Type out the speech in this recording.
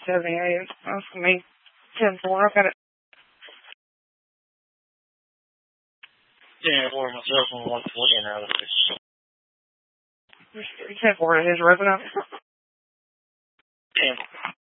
78. That's me. 10-4. I've got it. 10-4 myself on 140 and out of 6. 10-4 it is, resident. 10-4.